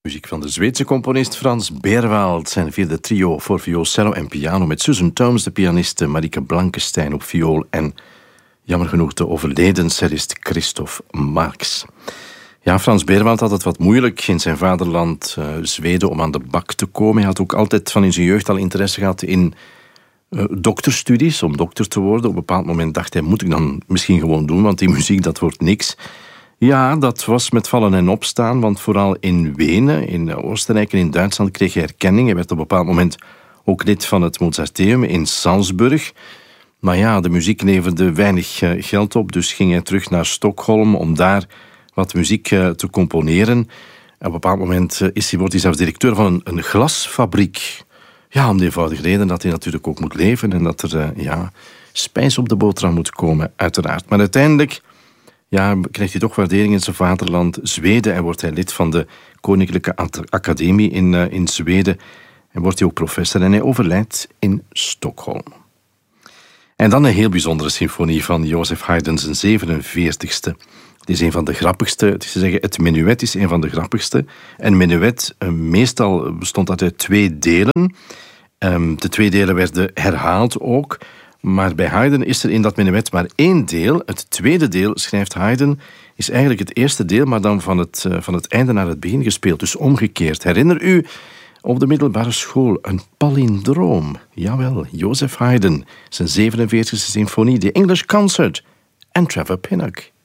Muziek van de Zweedse componist Frans Berwald. Zijn vierde trio voor viool, cello en piano met Susan Thoms, de pianiste Marieke Blankenstein op viool en jammer genoeg de overleden cellist Christoph Marx. Ja, Frans Berwald had het wat moeilijk in zijn vaderland Zweden om aan de bak te komen. Hij had ook altijd van in zijn jeugd al interesse gehad in dokterstudies, om dokter te worden. Op een bepaald moment dacht hij, moet ik dan misschien gewoon doen, want die muziek, dat wordt niks. Ja, dat was met vallen en opstaan, want vooral in Wenen, in Oostenrijk en in Duitsland kreeg hij erkenning. Hij werd op een bepaald moment ook lid van het Mozarteum in Salzburg. Maar ja, de muziek leverde weinig geld op, dus ging hij terug naar Stockholm om daar wat muziek te componeren. En op een bepaald moment wordt hij zelfs directeur van een glasfabriek. Ja, om de eenvoudige reden dat hij natuurlijk ook moet leven en dat er spijs op de boterham moet komen, uiteraard. Maar uiteindelijk krijgt hij toch waardering in zijn vaderland Zweden en wordt hij lid van de Koninklijke Academie in Zweden. En wordt hij ook professor en hij overlijdt in Stockholm. En dan een heel bijzondere symfonie van Joseph Haydn, zijn 47ste. Het is een van de grappigste. Het is te zeggen, het menuet is een van de grappigste. En menuet meestal bestond dat uit 2 delen. De 2 delen werden herhaald ook. Maar bij Haydn is er in dat menuet maar 1 deel. Het tweede deel, schrijft Haydn, is eigenlijk het eerste deel, maar dan van het einde naar het begin gespeeld. Dus omgekeerd. Herinner u op de middelbare school een palindroom? Jawel, Joseph Haydn, zijn 47e symfonie, The English Concert en Trevor Pinnock.